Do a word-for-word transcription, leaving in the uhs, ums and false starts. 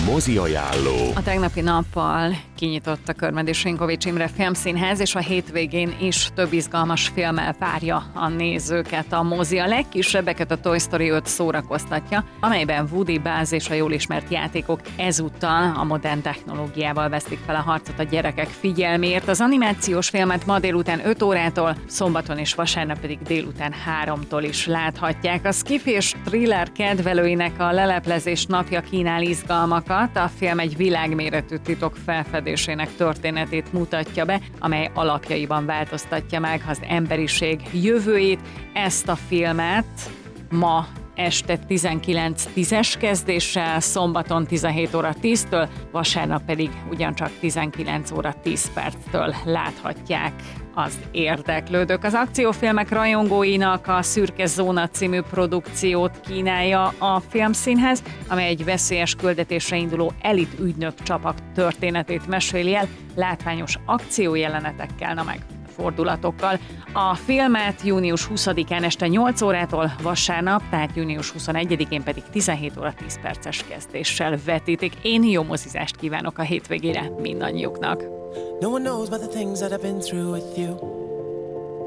Mozi ajánló. A tegnapi nappal kinyitott a Körmedi Sinkovics Imre Filmszínház, és a hétvégén is több izgalmas filmmel várja a nézőket a mozi. A legkisebbeket a Toy Story öt szórakoztatja, amelyben Woody, Buzz és a jól ismert játékok ezúttal a modern technológiával veszik fel a harcot a gyerekek figyelméért. Az animációs filmet ma délután öt órától, szombaton és vasárnap pedig délután háromtól is láthatják. A sci-fi és thriller kedvelőinek a leleplezés napja kínál izgalmakat. A film egy világméretű titok felfedésének történetét mutatja be, amely alapjaiban változtatja meg az emberiség jövőjét. Ezt a filmet ma este tizenkilenc tízes kezdéssel, szombaton tizenhét óra tíztől, vasárnap pedig ugyancsak tizenkilenc óra tíz perctől láthatják az érdeklődők. Az akciófilmek rajongóinak a Szürke Zóna című produkciót kínálja a Filmszínház, amely egy veszélyes küldetésre induló elit ügynök csapat történetét meséli el, látványos akciójelenetekkel, na meg fordulatokkal. A filmet június huszadikán este nyolc órától, vasárnap, tehát június huszonegyedikén pedig tizenhét óra tíz perces kezdéssel vetítik. Én jó mozizást kívánok a hétvégére mindannyiuknak. No one knows about the things that I've been through with you.